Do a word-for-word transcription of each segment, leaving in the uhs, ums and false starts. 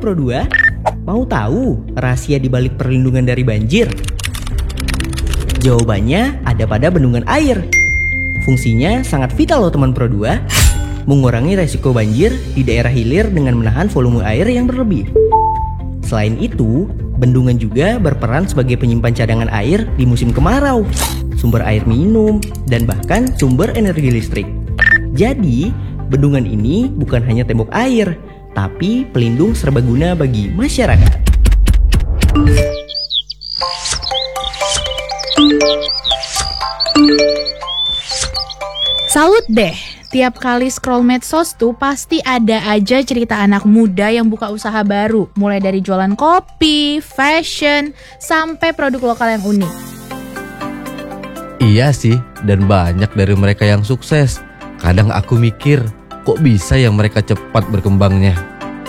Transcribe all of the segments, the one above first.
Pro dua? Mau tahu rahasia di balik perlindungan dari banjir? Jawabannya ada pada bendungan air. Fungsinya sangat vital loh teman Pro dua, mengurangi resiko banjir di daerah hilir dengan menahan volume air yang berlebih. Selain itu, bendungan juga berperan sebagai penyimpan cadangan air di musim kemarau, sumber air minum, dan bahkan sumber energi listrik. Jadi, bendungan ini bukan hanya tembok air, tapi pelindung serbaguna bagi masyarakat. Salut deh, tiap kali scroll medsos tuh pasti ada aja cerita anak muda yang buka usaha baru, mulai dari jualan kopi, fashion, sampai produk lokal yang unik. Iya sih, dan banyak dari mereka yang sukses. Kadang aku mikir, kok bisa yang mereka cepat berkembangnya?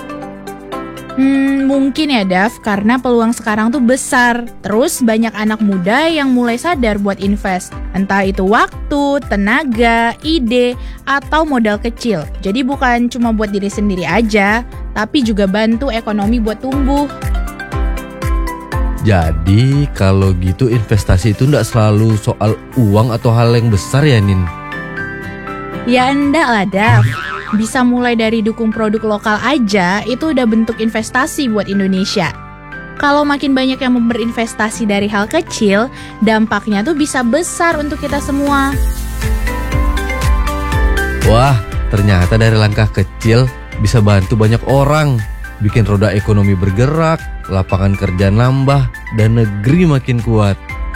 Hmm, mungkin ya Dav, karena peluang sekarang tuh besar. Terus banyak anak muda yang mulai sadar buat invest. Entah itu waktu, tenaga, ide, atau modal kecil. Jadi bukan cuma buat diri sendiri aja, tapi juga bantu ekonomi buat tumbuh. Jadi kalau gitu investasi itu nggak selalu soal uang atau hal yang besar ya Nin? Ya enggak lah Dav. Bisa mulai dari dukung produk lokal aja, itu udah bentuk investasi buat Indonesia. Kalau makin banyak yang berinvestasi dari hal kecil, dampaknya tuh bisa besar untuk kita semua. Wah, ternyata dari langkah kecil bisa bantu banyak orang, bikin roda ekonomi bergerak, lapangan kerja nambah, dan negeri makin kuat.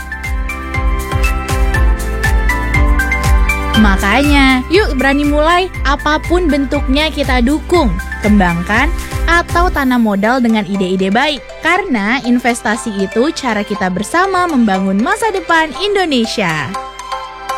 Makanya, yuk berani mulai, apapun bentuknya kita dukung, kembangkan, atau tanam modal dengan ide-ide baik. Karena investasi itu cara kita bersama membangun masa depan Indonesia.